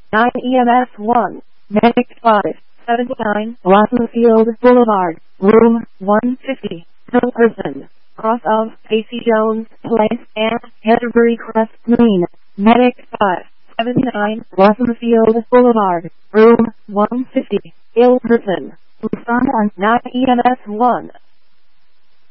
9 EMS 1, Medic 5, 79, Rosenfield Boulevard, Room 150, Hilton, cross of Casey Jones Place and Canterbury Crest Green, Medic 5, 79, Rosenfield Boulevard, Room 150, Hilton, Busan 9 EMS 1.